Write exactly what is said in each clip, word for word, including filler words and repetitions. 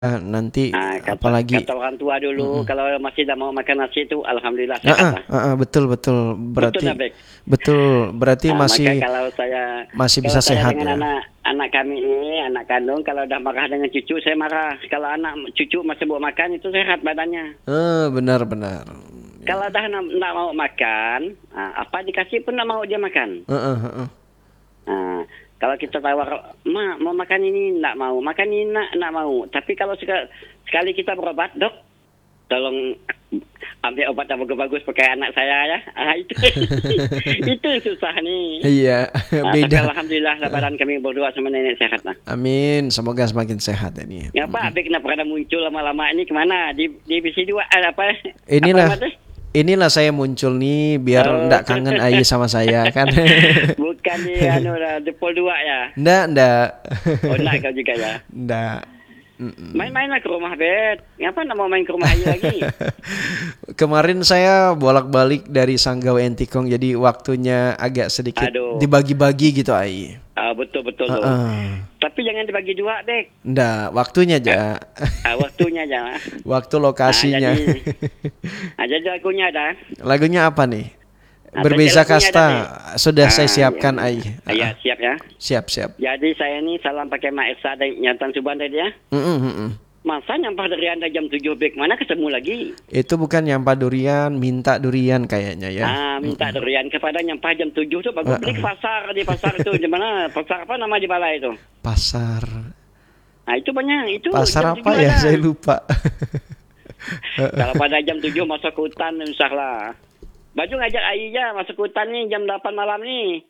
nanti Nah, kata, apalagi. kata orang tua dulu, Mm-mm. kalau masih dah mau makan nasi itu, alhamdulillah Ah, sehat ah, lah. ah, ah, betul betul Betul tak, berarti Bek? betul berarti Nah, maka masih kalau saya masih kalau bisa saya sehat dengan ya. anak anak kami ini, anak kandung, kalau dah marah dengan cucu, saya marah. Kalau anak cucu masih mau makan, itu sehat badannya. Eh, benar-benar. Kalau dah nak, nak mau makan, ah, apa dikasih pun nak mau dia makan. Eh, eh, eh, eh. Nah, kalau kita tawar, ma mau makan ini, nak mau. Makan ini, nak, nak mau. Tapi kalau sekali, sekali kita berobat, dok, tolong ambil obat yang bagus-bagus pakai anak saya ya. Ah, itu itu yang susah nih. Iya, Ah, tapi beda. alhamdulillah lebaran kami berdua sama nenek sehat lah. Amin, semoga semakin sehat ini. Ngapa Abik kenapa pada muncul lama-lama ini kemana? Di divisi dua ada apa? Inilah, Apa namanya? inilah saya muncul nih biar Oh. ndak kangen Ayi sama saya kan. Bukan di anu lah, di pol dua ya. Ndak, ndak. Oh, nak kau juga ya. Ndak. Mm-mm. Main-mainlah ke rumah, Bet. Ngapa nak mau main ke rumah Ayi lagi? Kemarin saya bolak-balik dari Sanggau Entikong, jadi waktunya agak sedikit Aduh. dibagi-bagi gitu Ai. Ah, betul-betul loh. Uh-uh. Tapi jangan dibagi dua, Bek. Ndak, waktunya aja. Ah, waktunya aja. Waktu lokasinya. Ah, jadi, ah, jadi lagunya ada. Lagunya apa nih? Ah, Berbeza lagunya kasta. ada, Sudah Ah, saya siapkan iya. Ai. Ah, ya, Uh-uh. siap ya. Siap, siap. Jadi saya ini salam pakai Mak Esa dan Nyatan Suban tadi ya. Mm-mm, mm-mm. Masa nyampah dari Anda jam tujuh, Bek? Mana ketemu lagi? Itu bukan nyampah durian, minta durian kayaknya ya. Ah, minta durian kepada nyampah jam tujuh tuh bagus. Beli ke pasar, di pasar itu di mana? Pasar apa nama di balai itu? Pasar. Nah, itu banyak. Itu Pasar jam apa tujuh ya? ada. Saya lupa. Kalau pada jam tujuh masuk ke hutan, insya Allah. Baju ngajak Ayi aja masuk ke hutan nih jam delapan malam nih.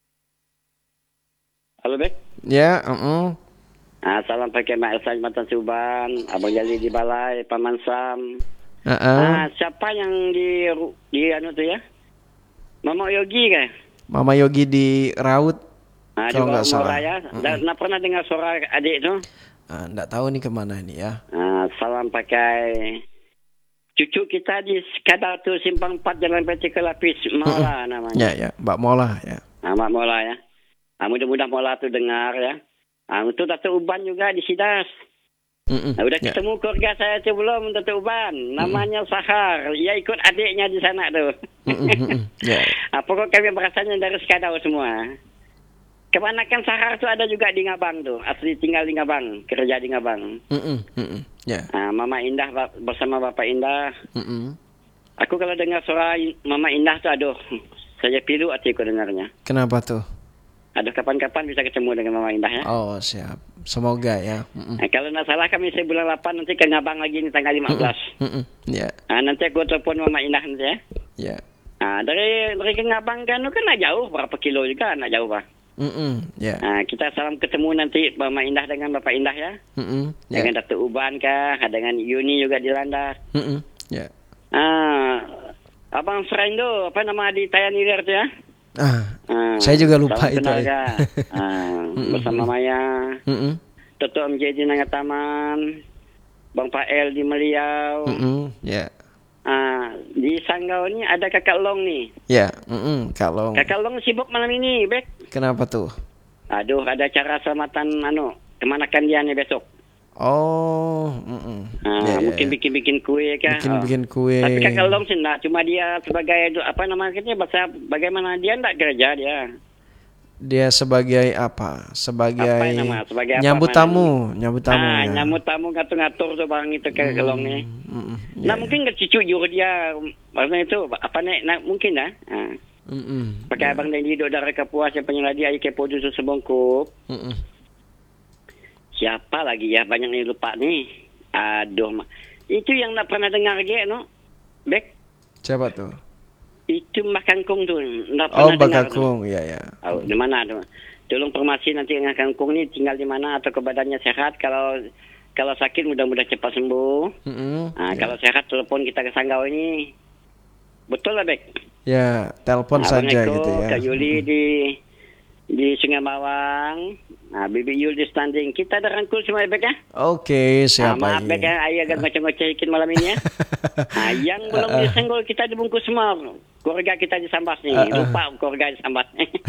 Halo, Bek? Ya, uh-uh. Ah, salam pakai Mak Elsa Matan Suban, Abang Jali di Balai, Paman Sam. Uh-uh. Ah, siapa yang di di anu tuh ya? Mama Yogi kan? Mama Yogi di Raut. Ah, di Kalau nggak Mora salah. ya. Mm-mm. Nah, pernah dengar suara adik itu? Ah, nggak tahu nih kemana ini ya. Ah, salam pakai cucu kita di Skadar tuh Simpang empat Jalan P T Kelapis, Mola namanya. Ya, ya, Mbak Mola ya. Ah, Mak Mola ya. Ah, mudah-mudahan Mola tuh dengar ya. Ah, untuk Dato' Uban juga di Sidas. Mm-mm. Nah, udah Ya. ketemu keluarga saya tuh belum, Dato' Uban. Namanya Sahar. Ia ikut adiknya di sana tuh. Mm-mm, mm-mm. Ya. Ah, pokok kami berasanya dari Skadar semua. Kebanyakan Sahar tuh ada juga di Ngabang tuh. Asli tinggal di Ngabang, kerja di Ngabang. Mm-mm, mm-mm. Ya. Ah, Mama Indah bap- bersama Bapak Indah. Mm-mm. Aku kalau dengar suara Mama Indah tuh, aduh, saya pilu hatiku dengarnya. Kenapa tuh? Aduh, kapan-kapan bisa ketemu dengan Mama Indah ya. Oh, siap. Semoga ya. Mm-mm. Nah, kalau nggak salah kami saya bulan delapan nanti ke Ngabang lagi nih tanggal lima belas. Mm-mm. Ya. Nah, nanti aku telepon Mama Indah nanti ya. Ya. Nah, dari dari ke Ngabang kan kan nggak jauh, berapa kilo juga nggak jauh Pak. Mm-mm. Ya. Nah, kita salam ketemu nanti Mama Indah dengan Bapak Indah ya. Mm-mm. Ya. Dengan Datuk Uban kah, dengan Yuni juga di Landas. Mm-mm. Ya. Ah, Abang Frendo, apa nama di Tayanilir tuh ya? Ah, Ah, saya juga lupa salam itu. kenal ya. kah? Ah, bersama Maya. Mm-mm. Toto M J di Nangataman, Bang Pael di Meliau. Mm-mm. Ya. Ah, di Sanggau ini ada Kakak Long nih. Ya. Mm-mm. Kalau Kakak Long sibuk malam ini, Bek. kenapa tuh? Aduh, ada acara selamatan anu, kemanakan dia nih besok. Oh, mm-mm. Ah, Ya, ya, mungkin ya. bikin-bikin kue kah? bikin Ah. bikin kue. Tapi Kakak Long sih enggak, cuma dia sebagai apa namanya bahasa bagaimana dia enggak kerja dia. Dia sebagai apa? Sebagai Apa nama? Sebagai apa nyambut namanya? tamu, nyambut tamu. Ah, ya. nyambut tamu ngatur-ngatur tuh bang itu Kakak Long nih. Mm-mm. Nah Ya, mungkin nggak cucu juru dia, maksudnya itu apa nih? Nah mungkin dah. Ah. Mm-mm. Pakai abang dan Dido dari Kapuas yang penyeladi air kepo dusun sebongkup. Mm-mm. Siapa lagi ya? Banyak nih lupa nih. Aduh, ma- itu yang nak pernah dengar lagi, no? Bek, Siapa tuh? itu Mbak Kangkung tuh. Nak Oh, pernah dengar tuh. Bakakung, ya ya. Oh, di mana tuh? Tolong informasi nanti yang Kangkung ini tinggal di mana atau kebadannya sehat. Kalau kalau sakit mudah-mudahan cepat sembuh. Mm-mm. Nah, Ya. kalau sehat telepon kita ke Sanggau ini. Betul lah, Bek. Ya, telepon Nah, Abang saja Eko, gitu ya. Kak Yuli di di Sungai Mawang. Nah, Bibi Yul di standing. Kita ada rangkul semua ya, Bek ya? Oke, siap Nah, maaf Ai. Bek ya, Ayah agak ngoceh-ngocehin malam ini ya. Nah, yang belum disenggol kita dibungkus semua. Keluarga kita disambas nih. Uh, uh. Lupa keluarga disambas.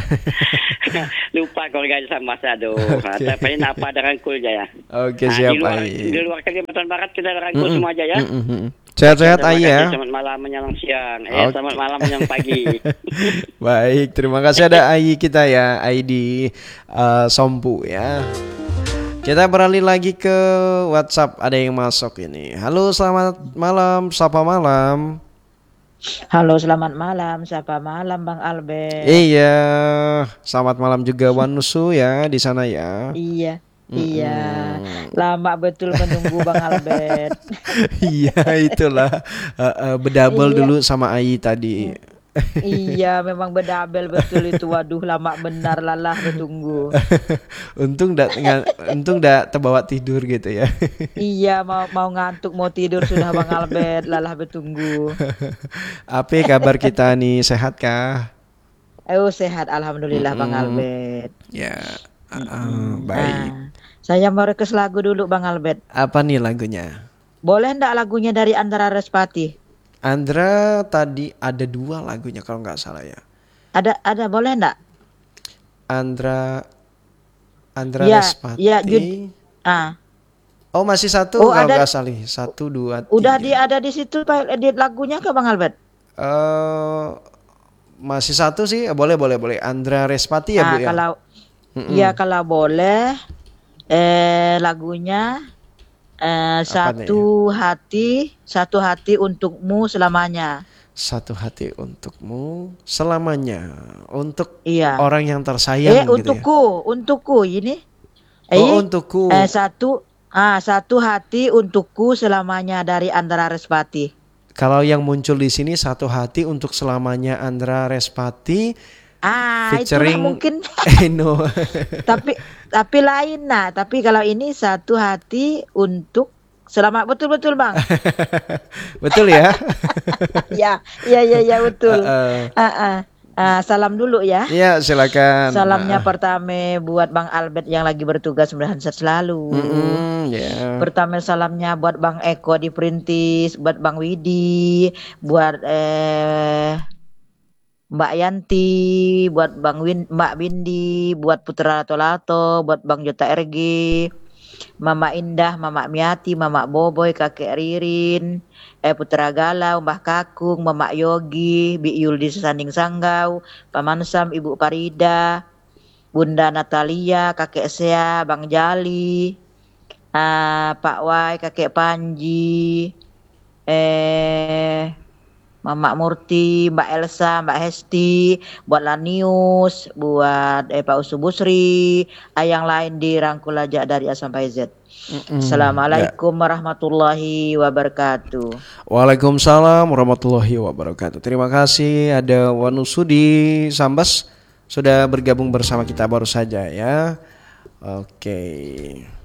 Lupa keluarga disambas. Aduh. Oke. Tapi apa ada rangkul aja ya. Oke, Nah, siap di luar, Ai. di luar Kalimantan Barat kita ada rangkul semua aja ya. Mm, mm, mm. Sehat-sehat Terima Ai kasih, ya. Selamat malam menjelang siang. Eh, Oke. selamat malam menjelang pagi. Baik, terima kasih ada Ai kita ya, Ai di uh, Sompu ya. Kita beralih lagi ke WhatsApp, ada yang masuk ini. Halo, selamat malam, sapa malam. Halo, selamat malam. Siapa malam, Bang Albert? Iya, selamat malam juga Wanusu ya di sana ya. Iya, Mm-mm. iya. Lama betul menunggu Bang Albert. Iya, itulah uh, uh, bedabel Iya. dulu sama Ai tadi. Iya, memang bedabel betul itu. Waduh, lama benar lalah bertunggu. untung dak untung dak terbawa tidur gitu ya. Iya, mau mau ngantuk, mau tidur sudah Bang Albert, lalah bertunggu. Apa kabar kita nih, sehat kah? Oh, sehat alhamdulillah Bang Mm-mm. Albert. Ya, uh, uh, baik. Nah, saya mau request lagu dulu Bang Albert. Apa nih lagunya? Boleh ndak lagunya dari Andra Respati? Andra tadi ada dua lagunya kalau nggak salah ya. Ada ada boleh ndak? Andra Andra Iya, Respati. iya, Jud- Ah, Oh, masih satu Oh, kalau ada- nggak salah. Satu, dua, udah tiga. di ada di situ Pak, di lagunya ke Bang Albert? Eh, masih satu sih. Boleh, boleh, boleh. Andra Respati ya, Nah, Bu ya? kalau Mm-mm. ya kalau boleh eh lagunya eh satu hati, satu hati untukmu selamanya. Satu hati untukmu selamanya. Untuk Iya. orang yang tersayang Eh gitu ya. untukku, untukku ini. Eh, Oh, untukku. eh satu ah satu hati untukku selamanya dari Andra Respati. Kalau yang muncul di sini satu hati untuk selamanya Andra Respati Ah, itulah featuring mungkin Eno. tapi tapi lain nah, tapi kalau ini satu hati untuk selamat betul-betul Bang. Betul ya? Ya, ya, ya, ya betul. Uh, Ah, ah. Ah, salam dulu ya. Iya, silakan. Salamnya Uh, pertama buat Bang Albert yang lagi bertugas, mudah-mudahan sehat selalu. mm-mm, ya. Pertama salamnya buat Bang Eko di Perintis, buat Bang Widi, buat eh Mbak Yanti, buat Bang Win, Mbak Bindi, buat Putra Lato-Lato, buat Bang Jota R G, Mama Indah, Mama Miati, Mama Boboy, Kakek Ririn, eh Putra Galau, Mbah Kakung, Mama Yogi, Bi Yul di Sanding Sanggau, Paman Sam, Ibu Parida, Bunda Natalia, Kakek Sea, Bang Jali, ah, Pak Wai, Kakek Panji, eh Mama Murti, Mbak Elsa, Mbak Hesti, buat Lanius, buat eh, Pak Usubusri, ah, yang lain dirangkul aja dari A sampai Z. Mm-mm, ya. Assalamualaikum warahmatullahi wabarakatuh. Waalaikumsalam warahmatullahi wabarakatuh. Terima kasih ada Wanusu di Sambas sudah bergabung bersama kita baru saja ya. Oke.